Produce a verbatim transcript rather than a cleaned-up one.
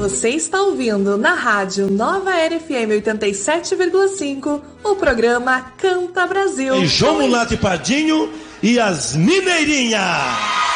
Você está ouvindo na rádio Nova Era F M oitenta e sete vírgula cinco o programa Canta Brasil. E João Mulato e Padinho e as Mineirinhas.